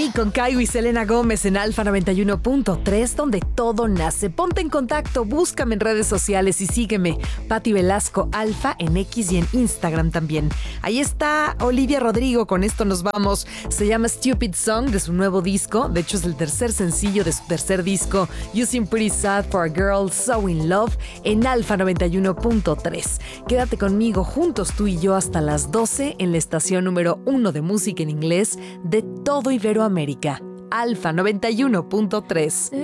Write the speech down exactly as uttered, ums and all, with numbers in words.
Me con Kaigo y Selena Gómez en Alfa noventa y uno punto tres, donde todo nace. Ponte en contacto, búscame en redes sociales y sígueme. Pati Velasco Alfa en X y en Instagram también. Ahí está Olivia Rodrigo, con esto nos vamos. Se llama Stupid Song, de su nuevo disco. De hecho es el tercer sencillo de su tercer disco, You Seem Pretty Sad for a Girl So In Love, en Alfa noventa y uno punto tres. Quédate conmigo, juntos tú y yo hasta las doce en la estación número uno de música en inglés de todo Iberoamérica, Alfa noventa y uno punto tres.